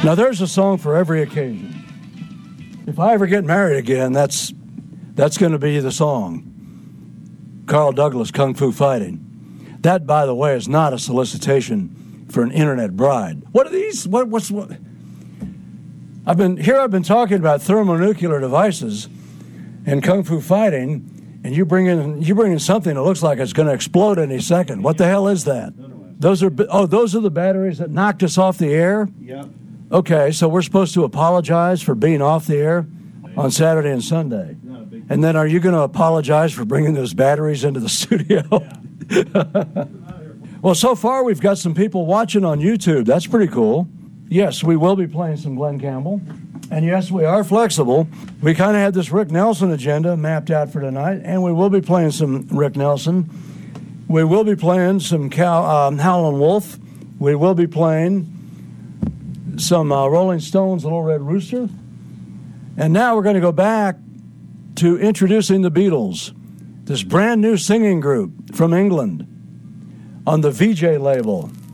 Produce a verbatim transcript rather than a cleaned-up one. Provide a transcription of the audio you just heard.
Now, there's a song for every occasion. If I ever get married again, that's that's going to be the song. Carl Douglas, Kung Fu Fighting. That, by the way, is not a solicitation for an internet bride. What are these? What, what's what? I've been here. I've been talking about thermonuclear devices and Kung Fu Fighting, and you bring in you bring in something that looks like it's going to explode any second. What the hell is that? Those are oh, those are the batteries that knocked us off the air. Yeah. Okay, so we're supposed to apologize for being off the air on Saturday and Sunday. And then are you going to apologize for bringing those batteries into the studio? Yeah. Well, so far we've got some people watching on YouTube. That's pretty cool. Yes, we will be playing some Glenn Campbell. And yes, we are flexible. We kind of had this Rick Nelson agenda mapped out for tonight, and we will be playing some Rick Nelson. We will be playing some Cal, um, Howlin' Wolf. We will be playing some uh, Rolling Stones' Little Red Rooster. And now we're going to go back to introducing the Beatles, this brand new singing group from England on the V J label.